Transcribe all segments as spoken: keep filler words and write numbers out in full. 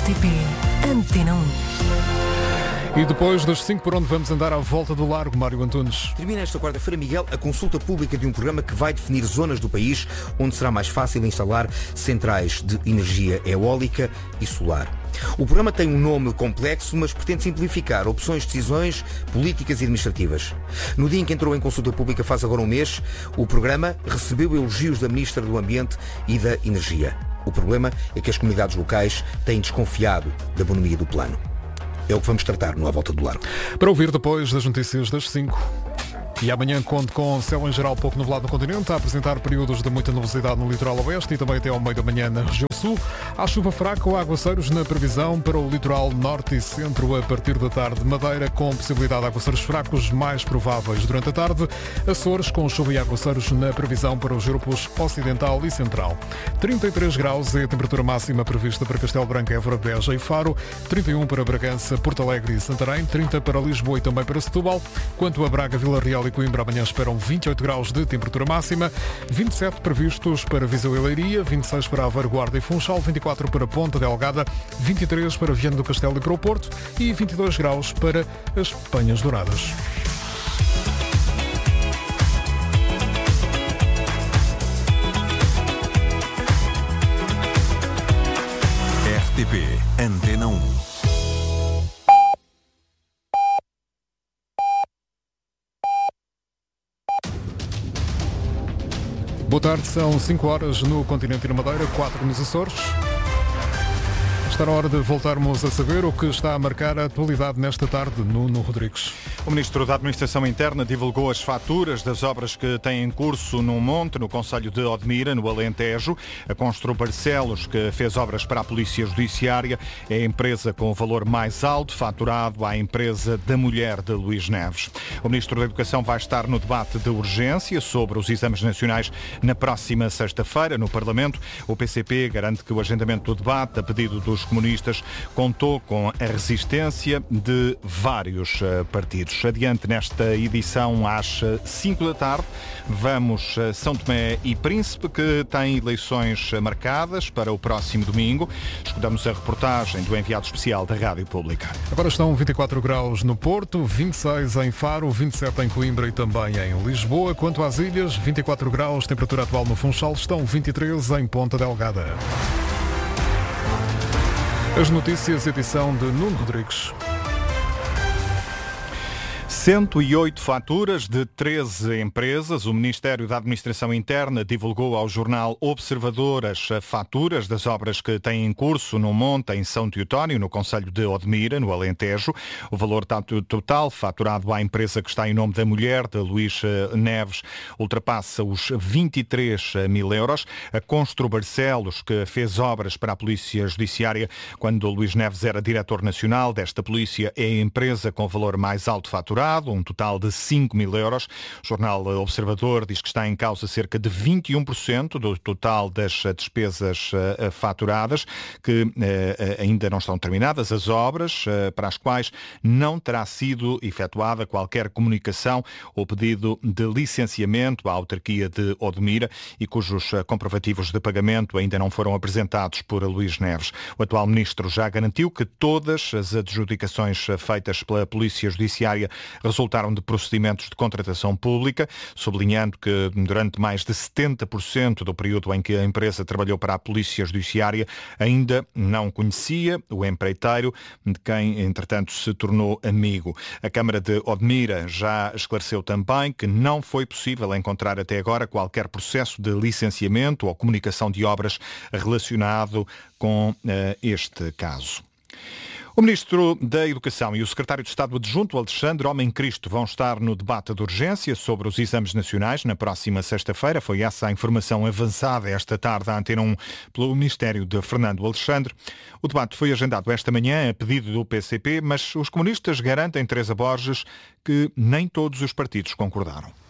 T P Antena um. E depois das cinco, por onde vamos andar à volta do largo, Mário Antunes? Termina esta quarta-feira, Miguel, a consulta pública de um programa que vai definir zonas do país onde será mais fácil instalar centrais de energia eólica e solar. O programa tem um nome complexo, mas pretende simplificar opções de decisões políticas e administrativas. No dia em que entrou em consulta pública, faz agora um mês, o programa recebeu elogios da Ministra do Ambiente e da Energia. O problema é que as comunidades locais têm desconfiado da bonomia do plano. É o que vamos tratar no À Volta do Largo. Para ouvir depois das notícias das cinco. E amanhã conto com céu em geral pouco nublado no continente, a apresentar períodos de muita nubosidade no litoral oeste e também até ao meio da manhã na região sul. Há chuva fraca ou aguaceiros na previsão para o litoral norte e centro a partir da tarde. Madeira com possibilidade de aguaceiros fracos mais prováveis durante a tarde. Açores com chuva e aguaceiros na previsão para os grupos ocidental e central. trinta e três graus é a temperatura máxima prevista para Castelo Branco, Évora, Beja e Faro. trinta e um para Bragança, Porto Alegre e Santarém. trinta para Lisboa e também para Setúbal. Quanto a Braga, Vila Real e Coimbra, amanhã esperam vinte e oito graus de temperatura máxima, vinte e sete previstos para Viseu e Leiria, vinte e seis para Aveiro, Guarda e Funchal, vinte e quatro para Ponta Delgada, vinte e três para Viana do Castelo e para o Porto e vinte e dois graus para as Penhas Douradas. R T P Antena um. Boa tarde, são cinco horas no continente e na Madeira, quatro nos Açores. Está na hora de voltarmos a saber o que está a marcar a atualidade nesta tarde. Nuno Rodrigues. O Ministro da Administração Interna divulgou as faturas das obras que têm em curso no Monte, no concelho de Odmira, no Alentejo. A Constru Barcelos, que fez obras para a Polícia Judiciária, é a empresa com o valor mais alto faturado à empresa da mulher de Luís Neves. O Ministro da Educação vai estar no debate de urgência sobre os exames nacionais na próxima sexta-feira no Parlamento. O P C P garante que o agendamento do debate, a pedido dos comunistas, contou com a resistência de vários partidos. Adiante nesta edição às cinco da tarde, vamos a São Tomé e Príncipe, que tem eleições marcadas para o próximo domingo. Escutamos a reportagem do enviado especial da Rádio Pública. Agora estão vinte e quatro graus no Porto, vinte e seis em Faro, vinte e sete em Coimbra e também em Lisboa. Quanto às ilhas, vinte e quatro graus, temperatura atual no Funchal, estão vinte e três em Ponta Delgada. As notícias, edição de Nuno Rodrigues. cento e oito faturas de treze empresas. O Ministério da Administração Interna divulgou ao jornal Observador as faturas das obras que têm em curso no Monte, em São Teotónio, no concelho de Odmira, no Alentejo. O valor total faturado à empresa que está em nome da mulher de Luís Neves ultrapassa os vinte e três mil euros. A Constru Barcelos, que fez obras para a Polícia Judiciária quando Luís Neves era diretor nacional desta polícia, é a empresa com o valor mais alto faturado, um total de cinco mil euros. O jornal Observador diz que está em causa cerca de vinte e um por cento do total das despesas uh, faturadas, que uh, ainda não estão terminadas as obras, uh, para as quais não terá sido efetuada qualquer comunicação ou pedido de licenciamento à autarquia de Odmira e cujos uh, comprovativos de pagamento ainda não foram apresentados por Luís Neves. O atual ministro já garantiu que todas as adjudicações feitas pela Polícia Judiciária resultaram de procedimentos de contratação pública, sublinhando que durante mais de setenta por cento do período em que a empresa trabalhou para a Polícia Judiciária ainda não conhecia o empreiteiro, de quem, entretanto, se tornou amigo. A Câmara de Odmira já esclareceu também que não foi possível encontrar até agora qualquer processo de licenciamento ou comunicação de obras relacionado com uh, este caso. O Ministro da Educação e o Secretário de Estado Adjunto, Alexandre Homem Cristo, vão estar no debate de urgência sobre os exames nacionais na próxima sexta-feira. Foi essa a informação avançada esta tarde à Antena um pelo Ministério de Fernando Alexandre. O debate foi agendado esta manhã a pedido do P C P, mas os comunistas garantem, Teresa Borges, que nem todos os partidos concordaram.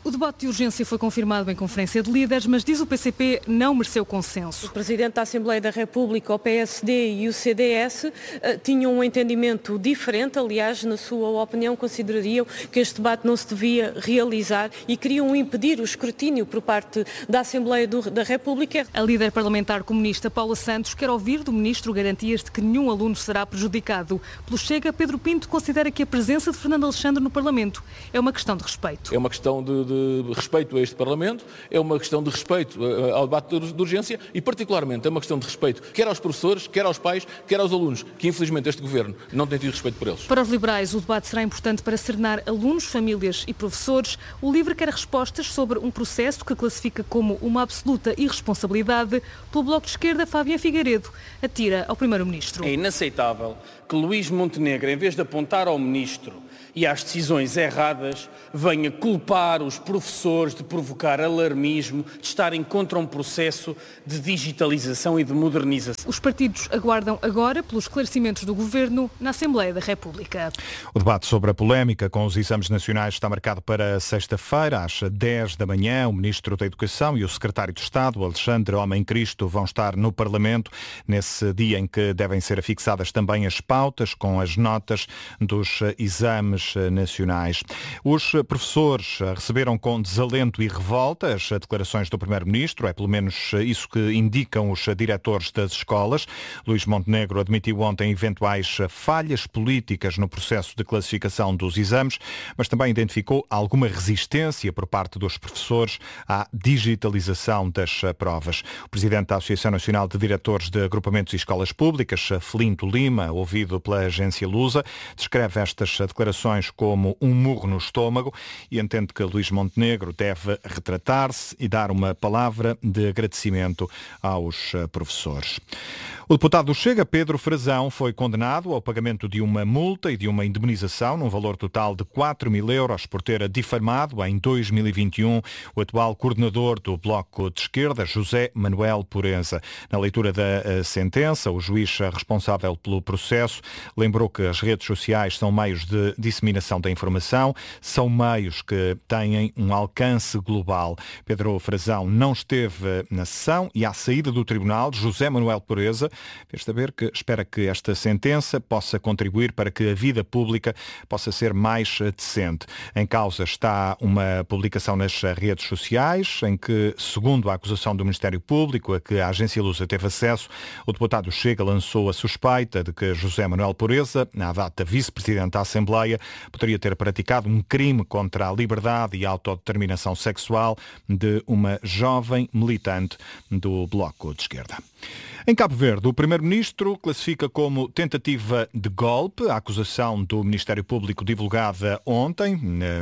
O debate de urgência foi confirmado em conferência de líderes, mas diz o P C P não mereceu consenso. O Presidente da Assembleia da República, o P S D e o C D S tinham um entendimento diferente. Aliás, na sua opinião, considerariam que este debate não se devia realizar e queriam impedir o escrutínio por parte da Assembleia do, da República. A líder parlamentar comunista Paula Santos quer ouvir do Ministro garantias de que nenhum aluno será prejudicado. Pelo Chega, Pedro Pinto considera que a presença de Fernando Alexandre no Parlamento é uma questão de respeito. É uma questão de, de respeito a este Parlamento, é uma questão de respeito ao debate de urgência e, particularmente, é uma questão de respeito quer aos professores, quer aos pais, quer aos alunos, que infelizmente este Governo não tem tido respeito por eles. Para os liberais, o debate será importante para serenar alunos, famílias e professores. O LIVRE quer respostas sobre um processo que classifica como uma absoluta irresponsabilidade. Pelo Bloco de Esquerda, Fábio Figueiredo atira ao Primeiro-Ministro. É inaceitável que Luís Montenegro, em vez de apontar ao Ministro e às decisões erradas, venha culpar os professores de provocar alarmismo, de estarem contra um processo de digitalização e de modernização. Os partidos aguardam agora pelos esclarecimentos do Governo na Assembleia da República. O debate sobre a polémica com os exames nacionais está marcado para sexta-feira, às dez da manhã. O Ministro da Educação e o Secretário de Estado, Alexandre Homem Cristo, vão estar no Parlamento nesse dia em que devem ser afixadas também as pautas com as notas dos exames nacionais. Os professores receberam com desalento e revolta as declarações do Primeiro-Ministro, é pelo menos isso que indicam os diretores das escolas. Luís Montenegro admitiu ontem eventuais falhas políticas no processo de classificação dos exames, mas também identificou alguma resistência por parte dos professores à digitalização das provas. O Presidente da Associação Nacional de Diretores de Agrupamentos e Escolas Públicas, Felinto Lima, ouvido pela agência Lusa, descreve estas declarações como um murro no estômago e entende que Luís Montenegro deve retratar-se e dar uma palavra de agradecimento aos professores. O deputado do Chega, Pedro Frazão, foi condenado ao pagamento de uma multa e de uma indemnização num valor total de quatro mil euros por ter difamado em dois mil e vinte e um o atual coordenador do Bloco de Esquerda, José Manuel Pureza. Na leitura da sentença, o juiz responsável pelo processo lembrou que as redes sociais são meios de disseminação da informação, são meios que têm um alcance global. Pedro Frazão não esteve na sessão e à saída do tribunal, José Manuel Pureza fez saber que espera que esta sentença possa contribuir para que a vida pública possa ser mais decente. Em causa está uma publicação nas redes sociais em que, segundo a acusação do Ministério Público, a que a agência Lusa teve acesso, o deputado Chega lançou a suspeita de que José Manuel Pureza, na data vice-presidente da Assembleia, poderia ter praticado um crime contra a liberdade e a autodeterminação sexual de uma jovem militante do Bloco de Esquerda. Em Cabo Verde, o Primeiro-Ministro classifica como tentativa de golpe a acusação do Ministério Público divulgada ontem.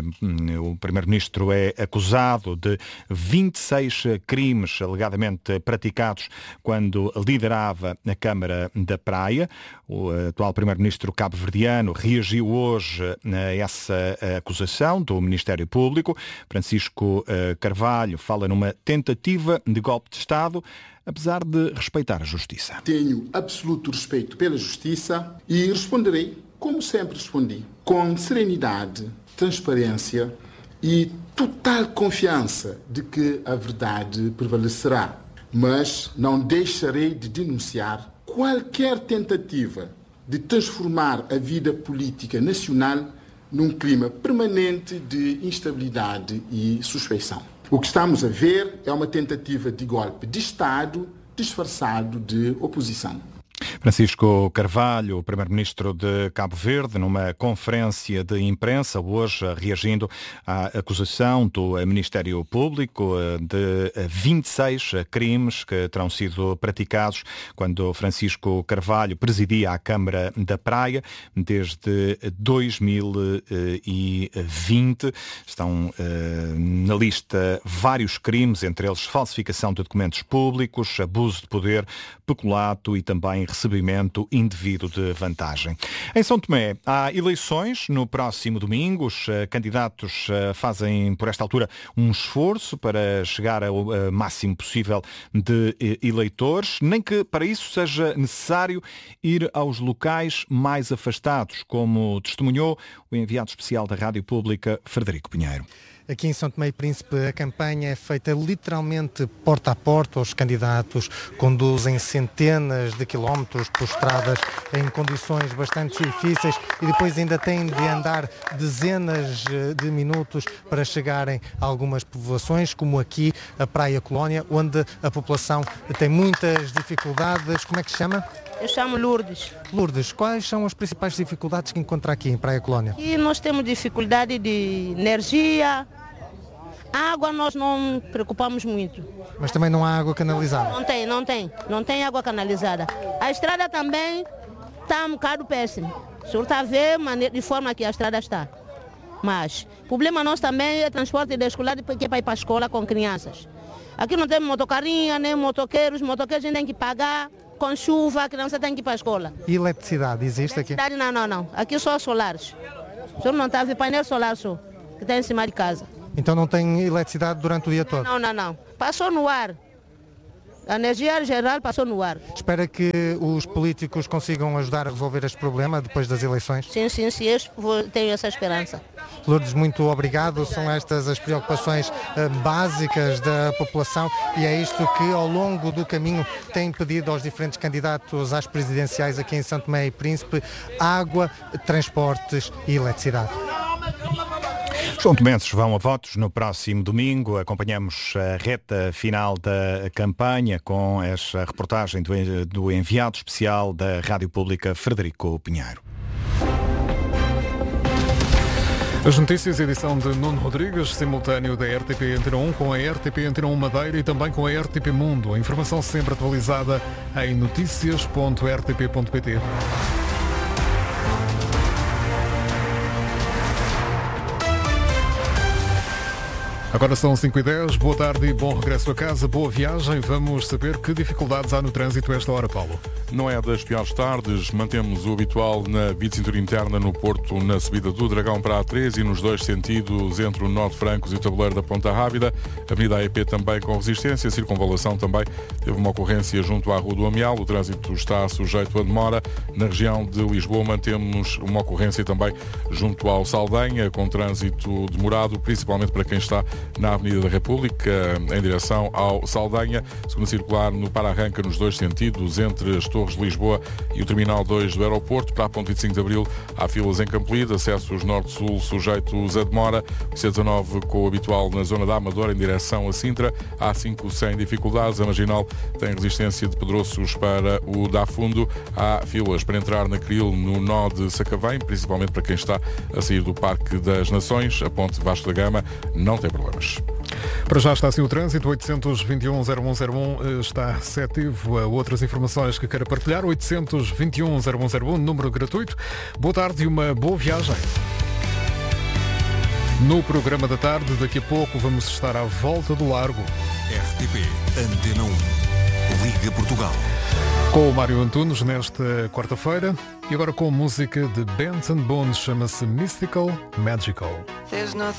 O Primeiro-Ministro é acusado de vinte e seis crimes alegadamente praticados quando liderava a Câmara da Praia. O atual Primeiro-Ministro cabo-verdiano reagiu hoje a essa acusação do Ministério Público. Francisco Carvalho fala numa tentativa de golpe de Estado, apesar de respeitar a justiça. Tenho absoluto respeito pela justiça e responderei, como sempre respondi, com serenidade, transparência e total confiança de que a verdade prevalecerá. Mas não deixarei de denunciar qualquer tentativa de transformar a vida política nacional num clima permanente de instabilidade e suspeição. O que estamos a ver é uma tentativa de golpe de Estado disfarçado de oposição. Francisco Carvalho, o Primeiro-Ministro de Cabo Verde, numa conferência de imprensa hoje, reagindo à acusação do Ministério Público de vinte e seis crimes que terão sido praticados quando Francisco Carvalho presidia a Câmara da Praia desde dois mil e vinte. Estão na lista vários crimes, entre eles falsificação de documentos públicos, abuso de poder, peculato e também recebimento indevido de vantagem. Em São Tomé há eleições no próximo domingo. Os candidatos fazem, por esta altura, um esforço para chegar ao máximo possível de eleitores, nem que para isso seja necessário ir aos locais mais afastados, como testemunhou o enviado especial da Rádio Pública, Frederico Pinheiro. Aqui em São Tomé e Príncipe a campanha é feita literalmente porta a porta. Os candidatos conduzem centenas de quilómetros por estradas em condições bastante difíceis e depois ainda têm de andar dezenas de minutos para chegarem a algumas povoações, como aqui a Praia Colónia, onde a população tem muitas dificuldades. Como é que se chama? Eu chamo Lourdes. Lourdes, quais são as principais dificuldades que encontra aqui em Praia Colónia? E nós temos dificuldade de energia, água nós não preocupamos muito. Mas também não há água canalizada? Não tem, não tem, não tem água canalizada. A estrada também está um bocado péssima. O senhor está a ver de forma que a estrada está. Mas o problema nosso também é transporte de escolar, porque é para ir para a escola com crianças. Aqui não tem motocarinha, nem motoqueiros, motoqueiros a gente tem que pagar. Com chuva, a criança tem que ir para a escola. E eletricidade existe aqui? Eletricidade não, não, não. Aqui só solares. O senhor não está a ver painel solar só, que tem em cima de casa. Então não tem eletricidade durante o dia todo? Não, não, não. Passou no ar. A energia geral passou no ar. Espera que os políticos consigam ajudar a resolver este problema depois das eleições? Sim, sim, sim. Eu tenho essa esperança. Lourdes, muito obrigado. São estas as preocupações uh, básicas da população e é isto que ao longo do caminho tem pedido aos diferentes candidatos às presidenciais aqui em São Tomé e Príncipe: água, transportes e eletricidade. João Tomenses vão a votos no próximo domingo. Acompanhamos a reta final da campanha com esta reportagem do, do enviado especial da Rádio Pública, Frederico Pinheiro. As notícias, edição de Nuno Rodrigues, simultâneo da R T P Antena um com a R T P Antena um Madeira e também com a R T P Mundo. A informação sempre atualizada em notícias ponto r t p ponto p t. Agora são cinco e dez, boa tarde e bom regresso a casa, boa viagem. Vamos saber que dificuldades há no trânsito a esta hora, Paulo. Não é das piores tardes, mantemos o habitual na via de cintura interna no Porto, na subida do Dragão para a A três e nos dois sentidos entre o Nó de Francos e o Tabuleiro da Ponta Rábida. Avenida A E P também com resistência, circunvalação também teve uma ocorrência junto à Rua do Amial, o trânsito está sujeito a demora. Na região de Lisboa mantemos uma ocorrência também junto ao Saldanha, com trânsito demorado, principalmente para quem está na Avenida da República, em direção ao Saldanha, segunda circular no Para-Arranca nos dois sentidos, entre as Torres de Lisboa e o Terminal dois do aeroporto. Para a Ponte vinte e cinco de Abril há filas em Campolide, acessos norte-sul sujeitos a demora, C dezanove com o habitual na zona da Amadora em direção a Sintra, A cinco sem dificuldades, a Marginal tem resistência de Pedroços para o Dafundo, há filas para entrar na Cril no nó de Sacavém, principalmente para quem está a sair do Parque das Nações. A Ponte Vasco da Gama não tem problemas. Para já está assim o trânsito, oitocentos e vinte e um, zero um zero um está receptivo a outras informações que queira partilhar, oitocentos e vinte e um, zero um zero um, número gratuito. Boa tarde e uma boa viagem. No programa da tarde, daqui a pouco vamos estar à volta do largo. R T P Antena um, Liga Portugal. Com o Mário Antunes nesta quarta-feira e agora com música de Benson Bones, chama-se Mystical Magical.